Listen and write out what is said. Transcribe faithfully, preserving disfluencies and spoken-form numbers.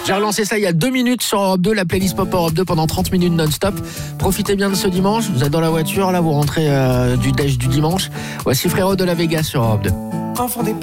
J'ai relancé ça il y a deux minutes sur Europe deux, la playlist Pop Europe deux pendant trente minutes non-stop. Profitez bien de ce dimanche, vous êtes dans la voiture, là vous rentrez euh, du déj du dimanche. Voici Frérot de la Vega sur Europe deux. Enfant des